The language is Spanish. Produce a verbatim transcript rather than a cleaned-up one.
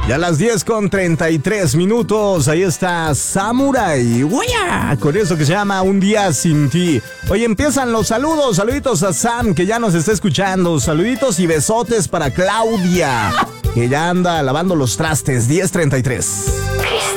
Ya a las diez con treinta y tres minutos, ahí está Samurai, ¡Uya! Con eso que se llama Un Día Sin Ti. Hoy empiezan los saludos, saluditos a Sam, que ya nos está escuchando, saluditos y besotes para Claudia, que ya anda lavando los trastes, diez treinta y tres.